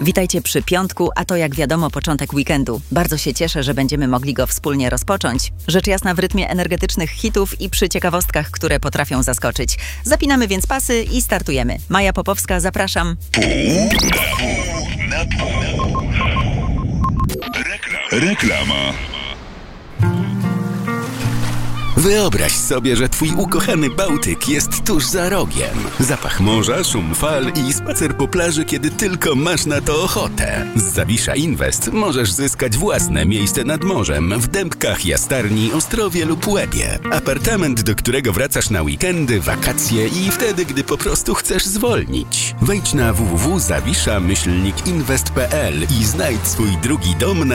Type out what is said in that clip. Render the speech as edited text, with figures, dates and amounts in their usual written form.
Witajcie przy piątku, a to jak wiadomo początek weekendu. Bardzo się cieszę, że będziemy mogli go wspólnie rozpocząć. Rzecz jasna w rytmie energetycznych hitów i przy ciekawostkach, które potrafią zaskoczyć. Zapinamy więc pasy i startujemy. Maja Popowska, zapraszam. Pół na pół. Reklama. Wyobraź sobie, że twój ukochany Bałtyk jest tuż za rogiem. Zapach morza, szum fal i spacer po plaży, kiedy tylko masz na to ochotę. Z Zawisza Invest możesz zyskać własne miejsce nad morzem w Dębkach, Jastarni, Ostrowie lub Łebie. Apartament, do którego wracasz na weekendy, wakacje i wtedy, gdy po prostu chcesz zwolnić. Wejdź na www.zawisza-invest.pl i znajdź swój drugi dom na